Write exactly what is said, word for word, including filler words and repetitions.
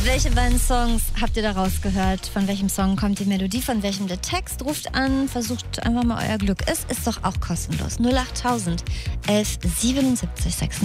Welche beiden Songs habt ihr da rausgehört? Von welchem Song kommt die Melodie? Von welchem der Text? Ruft an, versucht einfach mal euer Glück. Es ist doch auch kostenlos. null acht tausend elf siebenundsiebzig sechsundsiebzig.